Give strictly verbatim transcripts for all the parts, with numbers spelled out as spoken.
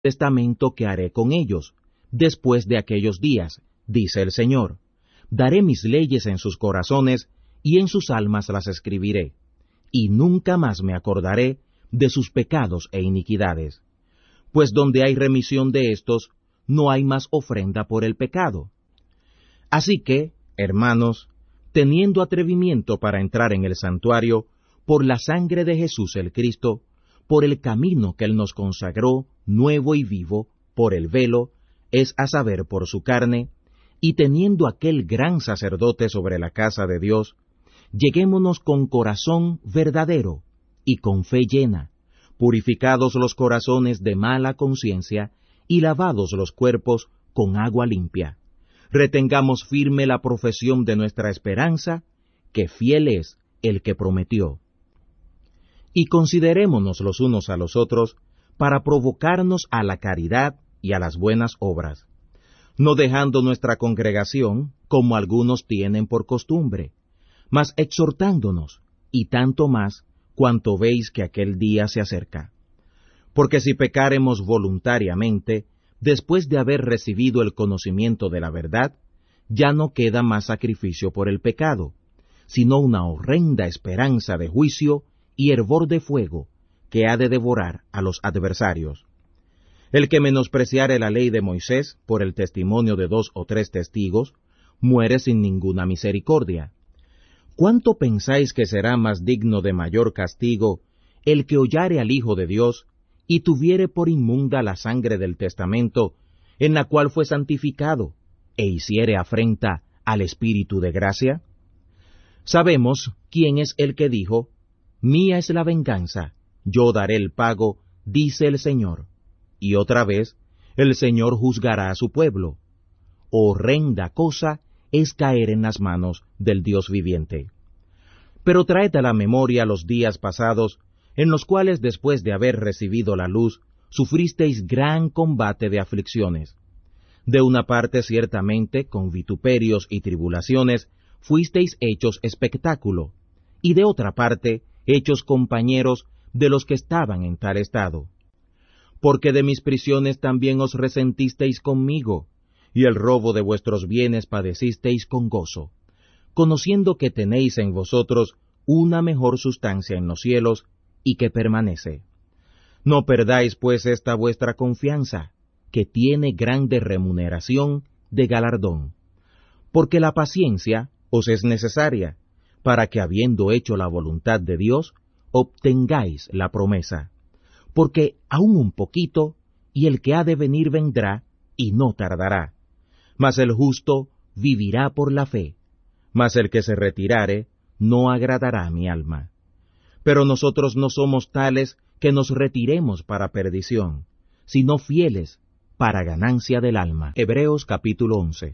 testamento que haré con ellos, después de aquellos días, dice el Señor. Daré mis leyes en sus corazones, y en sus almas las escribiré, y nunca más me acordaré de sus pecados e iniquidades. Pues donde hay remisión de estos, no hay más ofrenda por el pecado. Así que, hermanos, teniendo atrevimiento para entrar en el santuario, por la sangre de Jesús el Cristo, por el camino que Él nos consagró, nuevo y vivo, por el velo, es a saber, por su carne, y teniendo aquel gran sacerdote sobre la casa de Dios, lleguémonos con corazón verdadero y con fe llena, purificados los corazones de mala conciencia y lavados los cuerpos con agua limpia. Retengamos firme la profesión de nuestra esperanza, que fiel es el que prometió. Y considerémonos los unos a los otros para provocarnos a la caridad y a las buenas obras, no dejando nuestra congregación, como algunos tienen por costumbre, mas exhortándonos, y tanto más cuanto veis que aquel día se acerca. Porque si pecáremos voluntariamente, después de haber recibido el conocimiento de la verdad, ya no queda más sacrificio por el pecado, sino una horrenda esperanza de juicio y hervor de fuego que ha de devorar a los adversarios. El que menospreciare la ley de Moisés por el testimonio de dos o tres testigos, muere sin ninguna misericordia. ¿Cuánto pensáis que será más digno de mayor castigo el que hollare al Hijo de Dios y tuviere por inmunda la sangre del testamento, en la cual fue santificado, e hiciere afrenta al Espíritu de gracia? Sabemos quién es el que dijo, «Mía es la venganza, yo daré el pago, dice el Señor». Y otra vez, el Señor juzgará a su pueblo. Horrenda cosa es caer en las manos del Dios viviente. Pero traed a la memoria los días pasados, en los cuales después de haber recibido la luz, sufristeis gran combate de aflicciones. De una parte ciertamente, con vituperios y tribulaciones, fuisteis hechos espectáculo, y de otra parte, hechos compañeros de los que estaban en tal estado. Porque de mis prisiones también os resentisteis conmigo, y el robo de vuestros bienes padecisteis con gozo, conociendo que tenéis en vosotros una mejor sustancia en los cielos, y que permanece. No perdáis pues esta vuestra confianza, que tiene grande remuneración de galardón. Porque la paciencia os es necesaria, para que habiendo hecho la voluntad de Dios, obtengáis la promesa. Porque aún un poquito, y el que ha de venir vendrá, y no tardará. Mas el justo vivirá por la fe, mas el que se retirare no agradará a mi alma. Pero nosotros no somos tales que nos retiremos para perdición, sino fieles para ganancia del alma. Hebreos capítulo once.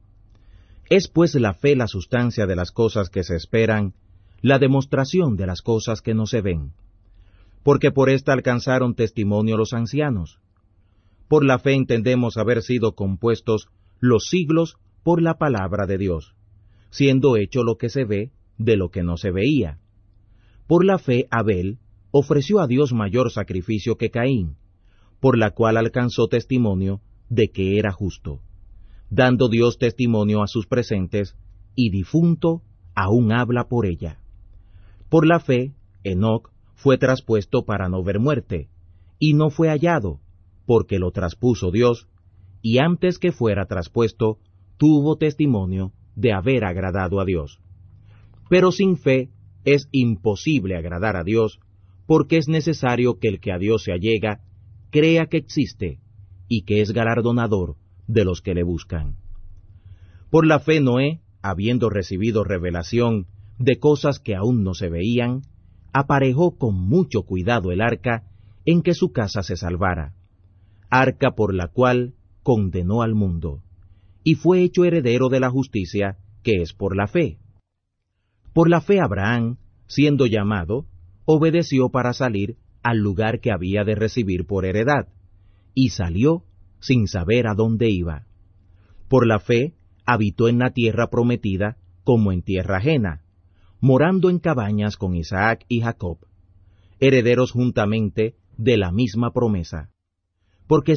Es pues la fe la sustancia de las cosas que se esperan, la demostración de las cosas que no se ven. Porque por esta alcanzaron testimonio los ancianos. Por la fe entendemos haber sido compuestos los siglos por la palabra de Dios, siendo hecho lo que se ve de lo que no se veía. Por la fe Abel ofreció a Dios mayor sacrificio que Caín, por la cual alcanzó testimonio de que era justo, dando Dios testimonio a sus presentes, y difunto aún habla por ella. Por la fe Enoc fue traspuesto para no ver muerte, y no fue hallado, porque lo traspuso Dios, y antes que fuera traspuesto, tuvo testimonio de haber agradado a Dios. Pero sin fe es imposible agradar a Dios, porque es necesario que el que a Dios se allega crea que existe, y que es galardonador de los que le buscan. Por la fe Noé, habiendo recibido revelación de cosas que aún no se veían, aparejó con mucho cuidado el arca en que su casa se salvara, arca por la cual condenó al mundo, y fue hecho heredero de la justicia que es por la fe. Por la fe Abraham, siendo llamado, obedeció para salir al lugar que había de recibir por heredad, y salió sin saber a dónde iba. Por la fe habitó en la tierra prometida como en tierra ajena, morando en cabañas con Isaac y Jacob, herederos juntamente de la misma promesa. porque